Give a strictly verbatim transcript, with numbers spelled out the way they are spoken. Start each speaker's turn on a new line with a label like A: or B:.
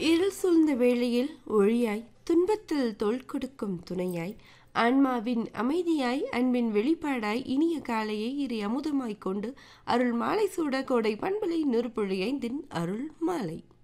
A: இருள் சூழ்ந்த வேளையில் ஒளியாய், துன்பத்தில் தோள் கொடுக்கும் துணையாய், ஆன்மாவின் அமைதியாய், அன்பின் வெளிப்பாடாய், இனிய காலையை இரு அமுதமாய்க் கொண்டு அருள் மாலை சூட கோடை பண்பலை நூறு புள்ளி ஐந்தின் அருள் மாலை.